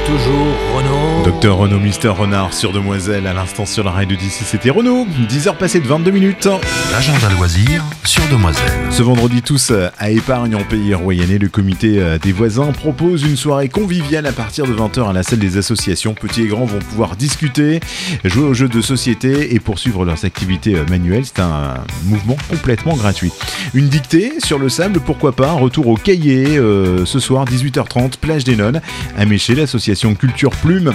toujours Renaud. Docteur Renaud, Mister Renard sur Demoiselle, à l'instant sur la radio d'ici, c'était Renaud. 10h passées de 22 minutes. L'agenda loisirs sur Demoiselle. Ce vendredi, tous à Épargne en Pays Royannais, le comité des voisins propose une soirée conviviale à partir de 20h à la salle des associations. Petits et grands vont pouvoir discuter, jouer aux jeux de société et poursuivre leurs activités manuelles. C'est un mouvement complètement gratuit. Une dictée sur le sable, pourquoi pas. Retour au cahier ce soir, 18h30, plage des Nonnes. À Méché, l'association Culture Plume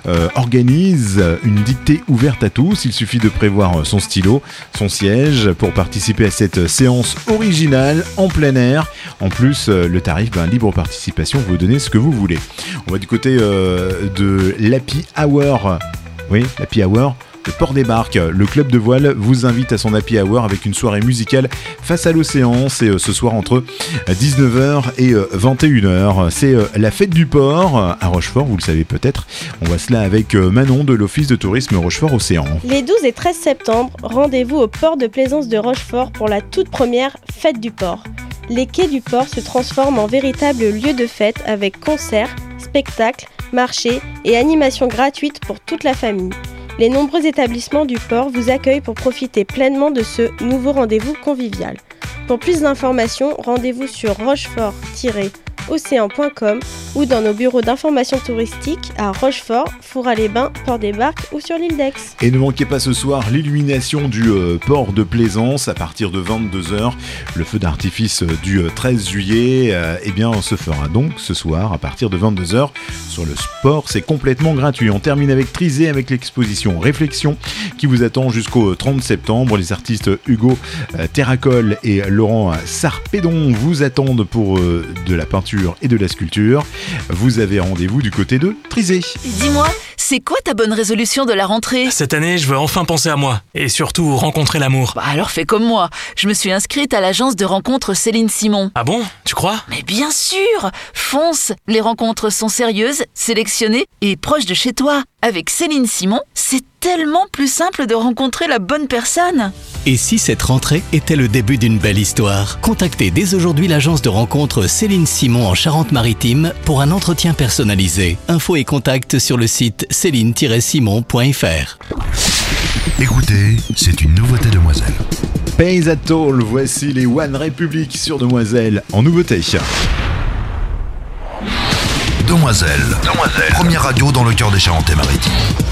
organise une dictée ouverte à tous. Il suffit de prévoir son stylo, son siège pour participer à cette séance originale en plein air. En plus, le tarif, libre participation, vous donnez ce que vous voulez. On va du côté de l'Happy Hour. Oui, l'Happy Hour. Le Port des Barques, le club de voile vous invite à son happy hour avec une soirée musicale face à l'océan. C'est ce soir entre 19h et 21h. C'est la fête du port à Rochefort, vous le savez peut-être. On voit cela avec Manon de l'Office de tourisme Rochefort-Océan. Les 12 et 13 septembre, rendez-vous au port de plaisance de Rochefort pour la toute première fête du port. Les quais du port se transforment en véritable lieu de fête avec concerts, spectacles, marchés et animations gratuites pour toute la famille. Les nombreux établissements du port vous accueillent pour profiter pleinement de ce nouveau rendez-vous convivial. Pour plus d'informations, rendez-vous sur rochefort-océan.com ou dans nos bureaux d'information touristique à Rochefort, Fourras-les-Bains, Port des Barques ou sur l'île d'Aix. Et ne manquez pas ce soir l'illumination du port de Plaisance à partir de 22h. Le feu d'artifice du 13 juillet se fera donc ce soir à partir de 22h sur le sport. C'est complètement gratuit. On termine avec Trizé avec l'exposition Réflexion qui vous attend jusqu'au 30 septembre. Les artistes Hugo Terracol et Laurent Sarpédon vous attendent pour de la peinture et de la sculpture. Vous avez rendez-vous du côté de Trizé. Dis-moi, c'est quoi ta bonne résolution de la rentrée ? Cette année, je veux enfin penser à moi et surtout rencontrer l'amour. Alors fais comme moi. Je me suis inscrite à l'agence de rencontres Céline Simon. Ah bon ? Tu crois ? Mais bien sûr ! Fonce ! Les rencontres sont sérieuses, sélectionnées et proches de chez toi. Avec Céline Simon, c'est tellement plus simple de rencontrer la bonne personne. Et si cette rentrée était le début d'une belle histoire ? Contactez dès aujourd'hui l'agence de rencontres Céline Simon en Charente-Maritime pour un entretien personnalisé. Infos et contacts sur le site céline-simon.fr. Écoutez, c'est une nouveauté Demoiselle. Pays at All, voici les One Republic sur Demoiselle en nouveauté. Demoiselle. Première radio dans le cœur des Charentes-Maritimes.